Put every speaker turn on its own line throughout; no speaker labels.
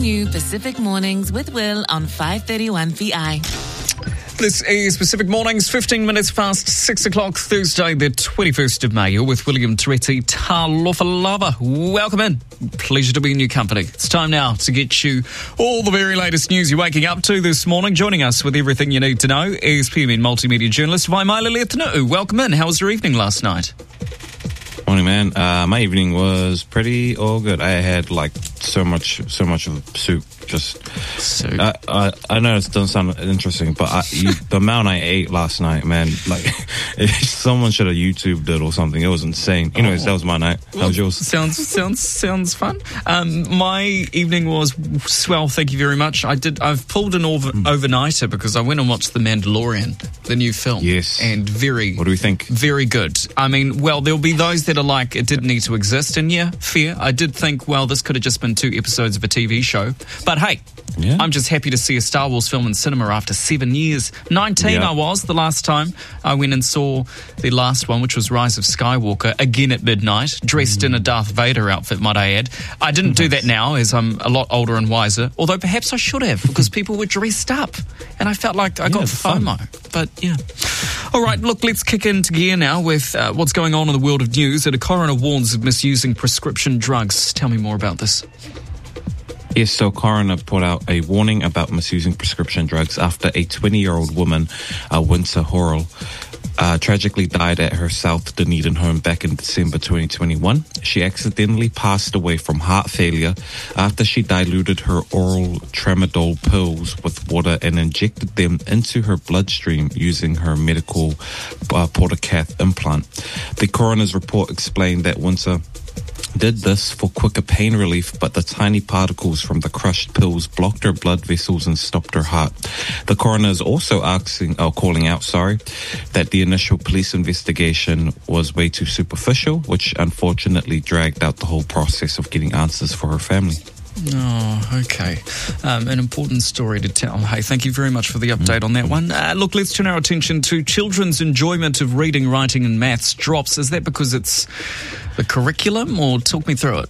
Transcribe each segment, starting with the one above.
new Pacific Mornings with Will on 531 VI.
This is Pacific Mornings, 15 minutes past 6 o'clock, Thursday, the 21st of May. You're with William Toretti, Talofa Lava. Welcome in. Pleasure to be in your company. It's time now to get you all the very latest news you're waking up to this morning. Joining us with everything you need to know is PMN multimedia journalist Vaimaila Leotanuu. Welcome in. How was your evening last night?
Morning, man. My evening was pretty all good. I had so much of soup.
Soup.
I know it doesn't sound interesting, but the amount I ate last night, man, someone should have YouTubed it or something. It was insane. Anyways, that was my night. How was yours?
Sounds fun. My evening was swell. Thank you very much. I've pulled an overnighter because I went and watched The Mandalorian, the new film.
Yes.
And
what do we think?
Very good. I mean, well, there'll be those that are like, it didn't need to exist. And yeah, fair. I did think, well, this could have just been 2 episodes of a TV show. But hey,
yeah.
I'm just happy to see a Star Wars film in cinema after 7 years. 19 I was the last time I went and saw the last one, which was Rise of Skywalker, again at midnight, dressed in a Darth Vader outfit, might I add. I didn't do that now, as I'm a lot older and wiser, although perhaps I should have, because people were dressed up, and I felt like I got FOMO. But yeah. All right, look, let's kick into gear now with what's going on in the world of news. A coroner warns of misusing prescription drugs. Tell me more about this.
Yes, so coroner put out a warning about misusing prescription drugs after a 20-year-old woman, Winter Horrell, tragically died at her South Dunedin home back in December 2021. She accidentally passed away from heart failure after she diluted her oral tramadol pills with water and injected them into her bloodstream using her medical portacath implant. The coroner's report explained that Winter did this for quicker pain relief, but the tiny particles from the crushed pills blocked her blood vessels and stopped her heart. The coroner is also calling out that the initial police investigation was way too superficial, which unfortunately dragged out the whole process of getting answers for her family.
Oh, okay. An important story to tell. Hey, thank you very much for the update on that one. Look, let's turn our attention to children's enjoyment of reading, writing and maths drops. Is that because it's the curriculum, or talk me through it?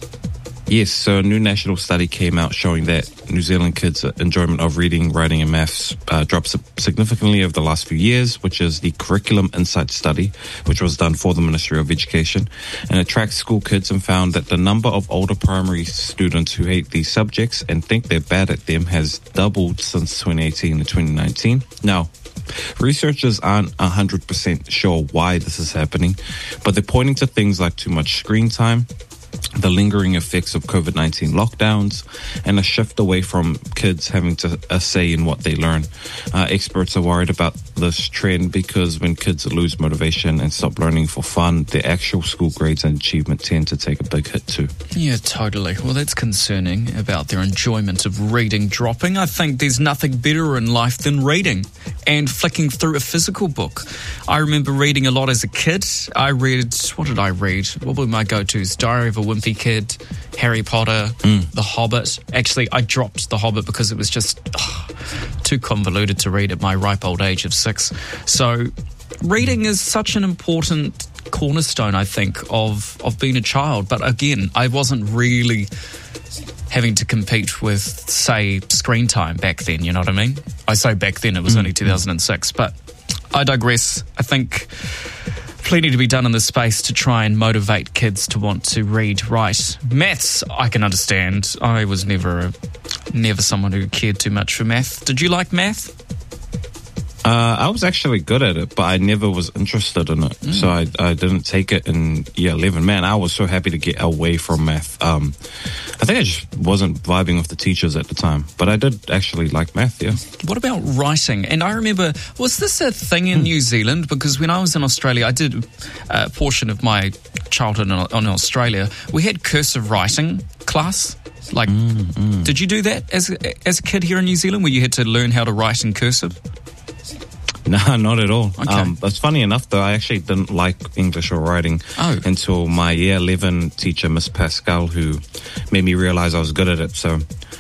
Yes, so a new national study came out showing that New Zealand kids' enjoyment of reading, writing and maths drops significantly over the last few years, which is the Curriculum Insight Study, which was done for the Ministry of Education. And it tracked school kids and found that the number of older primary students who hate these subjects and think they're bad at them has doubled since 2018 and 2019. Now, researchers aren't 100% sure why this is happening, but they're pointing to things like too much screen time, the lingering effects of COVID-19 lockdowns, and a shift away from kids having a say in what they learn. Experts are worried about this trend because when kids lose motivation and stop learning for fun, their actual school grades and achievement tend to take a big hit too.
Yeah, totally. Well, that's concerning about their enjoyment of reading dropping. I think there's nothing better in life than reading and flicking through a physical book. I remember reading a lot as a kid. What did I read? What were my go-tos? Diary of a Wimpy Kid, Harry Potter, The Hobbit. Actually, I dropped The Hobbit because it was just too convoluted to read at my ripe old age of 6. So reading is such an important cornerstone, I think, of being a child. But again, I wasn't really having to compete with, say, screen time back then, you know what I mean? I say back then, it was only 2006. But I digress. I think plenty to be done in this space to try and motivate kids to want to read, write. Maths, I can understand. I was never someone who cared too much for math. Did you like math?
I was actually good at it, but I never was interested in it. So I didn't take it in year 11. Man, I was so happy to get away from math. I think I just wasn't vibing with the teachers at the time, but I did actually like math, yeah.
What about writing? And I remember, was this a thing in New Zealand? Because when I was in Australia, I did a portion of my childhood in Australia. We had cursive writing class. Did you do that as a kid here in New Zealand, where you had to learn how to write in cursive?
No, not at all.
Okay.
It's funny enough, though, I actually didn't like English or writing until my year 11 teacher, Miss Pascal, who made me realize I was good at it. So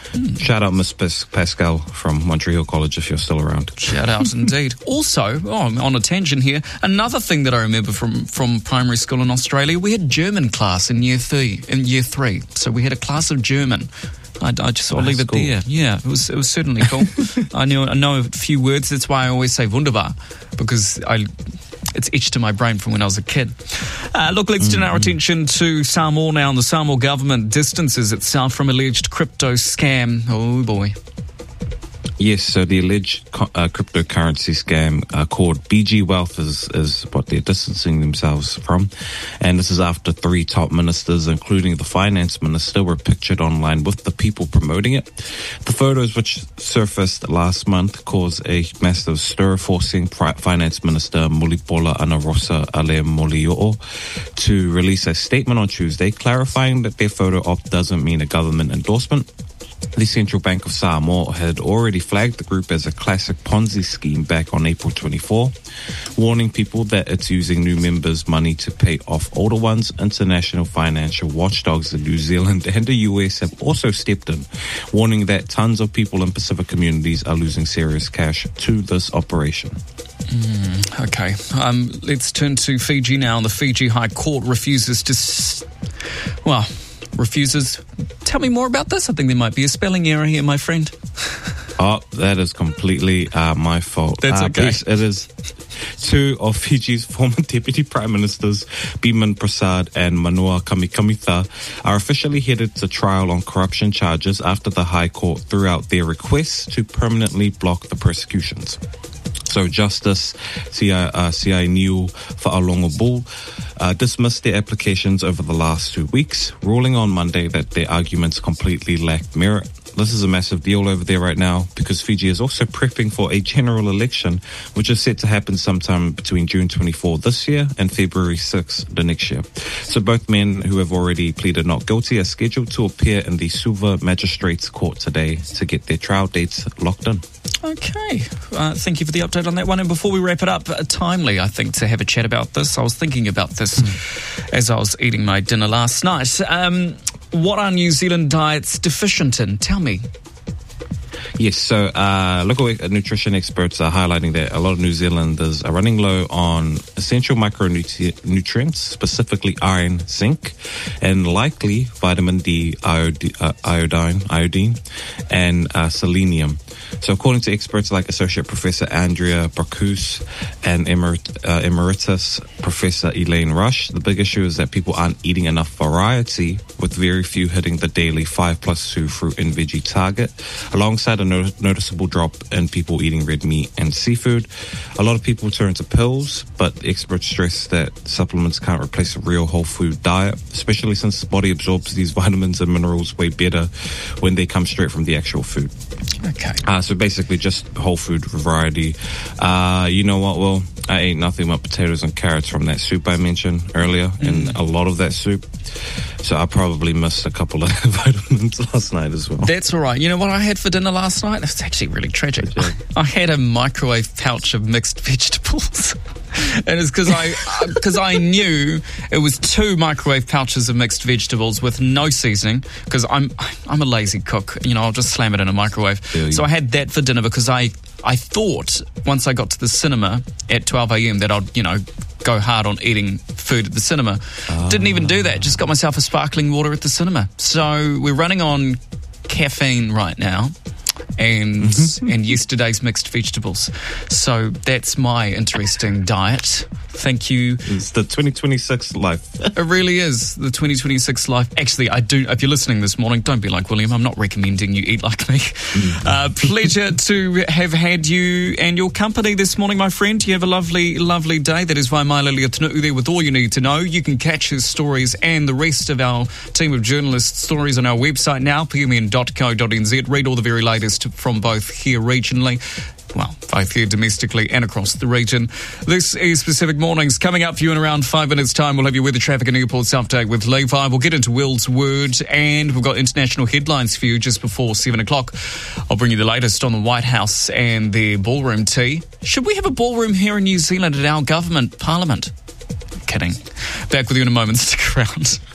Shout out Miss Pascal from Montreal College if you're still around.
Shout out indeed. Also, on a tangent here, another thing that I remember from primary school in Australia, we had German class in year 3. So we had a class of German. I'll leave it there. Yeah, it was certainly cool. I know a few words. That's why I always say wunderbar, because it's etched to my brain from when I was a kid. Let's turn our attention to Samoa now. The Samoa government distances itself from alleged crypto scam. Oh boy.
Yes, so the alleged cryptocurrency scam called BG Wealth is what they're distancing themselves from. And this is after 3 top ministers, including the finance minister, were pictured online with the people promoting it. The photos, which surfaced last month, caused a massive stir, forcing Finance Minister Mulipola Anarosa Ale Molioo to release a statement on Tuesday clarifying that their photo op doesn't mean a government endorsement. The Central Bank of Samoa had already flagged the group as a classic Ponzi scheme back on April 24, warning people that it's using new members' money to pay off older ones. International financial watchdogs in New Zealand and the US have also stepped in, warning that tons of people in Pacific communities are losing serious cash to this operation.
Okay, let's turn to Fiji now. The Fiji High Court refuses. Tell me more about this. I think there might be a spelling error here, my friend.
Oh, that is completely my fault.
That's okay.
Yes, it is. 2 of Fiji's former Deputy Prime Ministers, Biman Prasad and Manoa Kamikamitha, are officially headed to trial on corruption charges after the High Court threw out their requests to permanently block the persecutions. So Justice C.I. Niu Fa'alongo dismissed their applications over the last 2 weeks, ruling on Monday that their arguments completely lacked merit. This is a massive deal over there right now because Fiji is also prepping for a general election, which is set to happen sometime between June 24 this year and February 6 the next year. So both men who have already pleaded not guilty are scheduled to appear in the Suva Magistrates Court today to get their trial dates locked in.
Okay, thank you for the update on that one. And before we wrap it up, timely, I think, to have a chat about this. I was thinking about this as I was eating my dinner last night. What are New Zealand diets deficient in? Tell me.
Yes, so local nutrition experts are highlighting that a lot of New Zealanders are running low on essential micronutrients, specifically iron, zinc, and likely vitamin D, iodine, and selenium. So according to experts like Associate Professor Andrea Barkus and Emeritus Professor Elaine Rush, the big issue is that people aren't eating enough variety, with very few hitting the daily 5+2 fruit and veggie target, alongside a noticeable drop in people eating red meat and seafood. A lot of people turn to pills, but experts stress that supplements can't replace a real whole food diet, especially since the body absorbs these vitamins and minerals way better when they come straight from the actual food.
Okay.
So basically just whole food variety. You know what, Will? I ate nothing but potatoes and carrots from that soup I mentioned earlier, and a lot of that soup. So I probably missed a couple of vitamins last night as well.
That's all right. You know what I had for dinner last night? It's actually really tragic. I had a microwave pouch of mixed vegetables. And it's because I knew it was 2 microwave pouches of mixed vegetables with no seasoning, because I'm a lazy cook. You know, I'll just slam it in a microwave. So I had that for dinner because I thought once I got to the cinema at 12 a.m. that I'd, go hard on eating food at the cinema. Didn't even do that. Just got myself a sparkling water at the cinema. So we're running on caffeine right now. And yesterday's mixed vegetables. So that's my interesting diet. Thank you.
It's the 2026 life.
It really is the 2026 life. Actually, I do. If you're listening this morning, don't be like William. I'm not recommending you eat like me. Pleasure to have had you and your company this morning, my friend. You have a lovely, lovely day. That is Vaimala Leotunu'u there with all you need to know. You can catch his stories and the rest of our team of journalists' stories on our website now, pmn.co.nz. Read all the very latest from both here regionally, both here domestically and across the region. This is Pacific Mornings. Coming up for you in around 5 minutes' time, we'll have your weather, traffic and airports update with Levi. We'll get into Will's Word, and we've got international headlines for you just before 7 o'clock. I'll bring you the latest on the White House and their ballroom tea. Should we have a ballroom here in New Zealand at our government parliament? Kidding. Back with you in a moment. Stick around.